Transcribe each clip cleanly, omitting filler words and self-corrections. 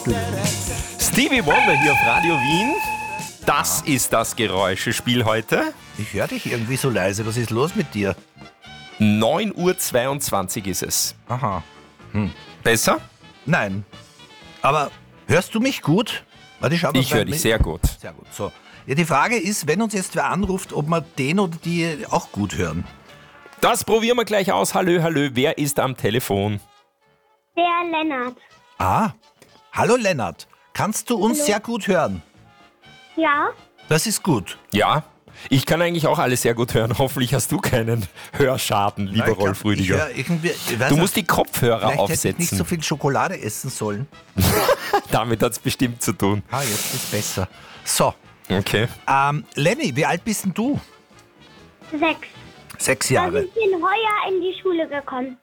Stevie Wonder hier auf Radio Wien. Das ist das Geräuschespiel heute. Ich höre dich irgendwie so leise. Was ist los mit dir? 9:22 Uhr ist es. Aha. Besser? Nein. Aber hörst du mich gut? Warte, schau mal Ich höre dich sehr gut. Sehr gut. So. Ja, die Frage ist, wenn uns jetzt wer anruft, ob wir den oder die auch gut hören. Das probieren wir gleich aus. Hallo, hallo. Wer ist am Telefon? Der Lennart. Ah, hallo Lennart. Kannst du uns sehr gut hören? Ja, Das ist gut. Ja, ich kann eigentlich auch alles sehr gut hören. Hoffentlich hast du keinen Hörschaden, lieber Ja, ich glaub, Rolf Rüdiger. ich hör irgendwie, ich weiß Du nicht, musst die Kopfhörer vielleicht hätte ich aufsetzen. nicht so viel Schokolade essen sollen. Damit hat es bestimmt zu tun. Ah, jetzt ist besser. So, Okay. Lenny, wie alt bist denn du? 6. 6 Da Jahre. sind wir heuer in die Schule gekommen.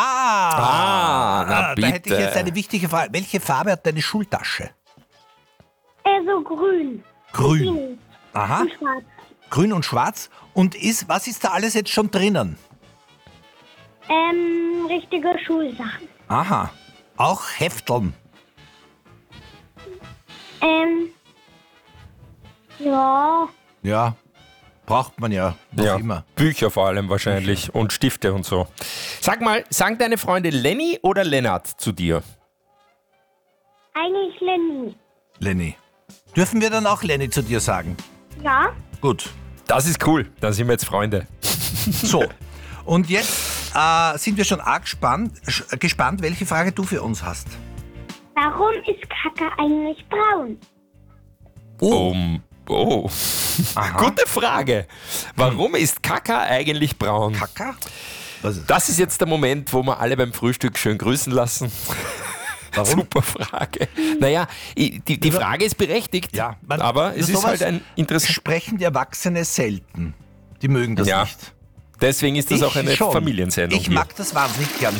Na Da hätte ich bitte. jetzt eine wichtige Frage. Welche Farbe hat deine Schultasche? So grün. Grün. Aha, Und schwarz. grün und schwarz. Und was ist da alles jetzt schon drinnen? Richtige Schulsachen. Aha, auch Hefteln. Ja, Ja, braucht man ja noch Ja, immer. Bücher vor allem wahrscheinlich und Stifte und so. Sag mal, sagen deine Freunde Lenny oder Lennart zu dir? eigentlich Lenny. Lenny. Dürfen wir dann auch Lenny zu dir sagen? Ja, Gut. Das ist cool, dann sind wir jetzt Freunde. So, und jetzt sind wir schon arg gespannt, welche Frage du für uns hast. warum ist Kacke eigentlich braun? Oh. Aha. Gute Frage. Warum ist Kaka eigentlich braun? Kaka? Was ist Das ist jetzt der Moment, wo wir alle beim Frühstück schön grüßen lassen. Warum? Super Frage. Naja, die Frage ist berechtigt, Ja, aber es über ist halt sowas ein interessant. sprechen die Erwachsene selten. Die mögen das Ja, nicht. deswegen ist das auch eine schon. Familiensendung. Ich mag das wahnsinnig gern.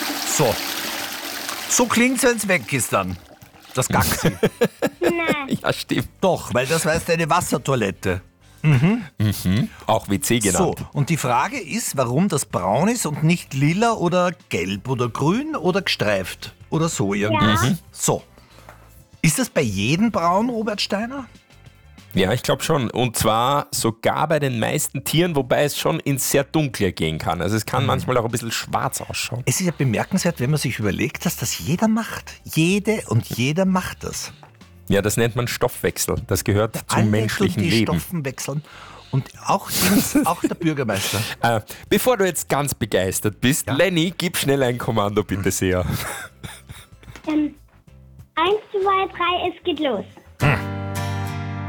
So klingt's, wenn's weg ist dann. Das Gaxi. Nein, hier. Ja, stimmt. Doch, weil das heißt eine Wassertoilette. Auch WC So, genannt. und die Frage ist, warum das braun ist und nicht lila oder gelb oder grün oder gestreift oder so irgendwie. Ja. So. Ist das bei jedem braun, Robert Steiner? Ja, ich glaube schon. Und zwar sogar bei den meisten Tieren, wobei es schon ins sehr Dunkle gehen kann. Also es kann manchmal auch ein bisschen schwarz ausschauen. Es ist ja bemerkenswert, wenn man sich überlegt, dass das jeder macht. Jeder macht das. Ja, das nennt man Stoffwechsel. Das gehört zum Alle menschlichen tun die Leben. Stoffen wechseln. Und auch der Bürgermeister. Bevor du jetzt ganz begeistert bist, Lenny, gib schnell ein Kommando bitte sehr. 1, 2, 3, es geht los.